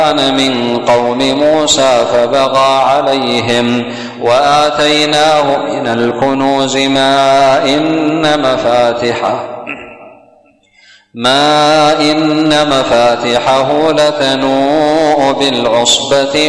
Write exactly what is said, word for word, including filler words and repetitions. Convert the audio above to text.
من قوم موسى فبغى عليهم وآتيناه من الكنوز ما إن مفاتحه ما إن مفاتحه لتنوء بالعصبة